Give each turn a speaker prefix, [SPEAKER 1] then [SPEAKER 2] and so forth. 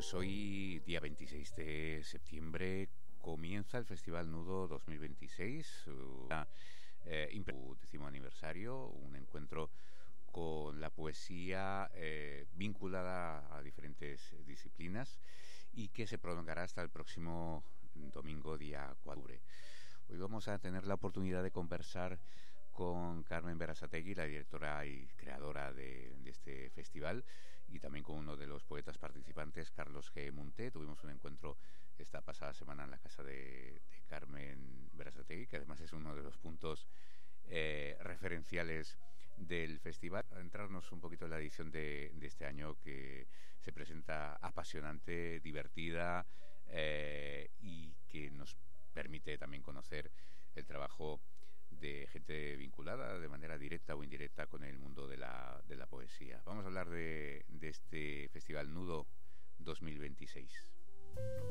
[SPEAKER 1] Pues hoy, día 26 de septiembre, comienza el Festival Nudo 2026, su 10º aniversario, un encuentro con la poesía vinculada a diferentes disciplinas y que se prolongará hasta el próximo domingo, día 4 de octubre. Hoy vamos a tener la oportunidad de conversar con Carmen Berasategui, la directora y creadora de este festival, y también con uno de los poetas participantes, Carlos G. Munté. Tuvimos un encuentro esta pasada semana en la casa de Carmen Berasategui, que además es uno de los puntos referenciales del festival. A entrarnos un poquito en la edición de este año, que se presenta apasionante, divertida y que nos permite también conocer el trabajo de gente vinculada de manera directa o indirecta con el mundo de la poesía. Vamos a hablar de este Festival Nudo 2026.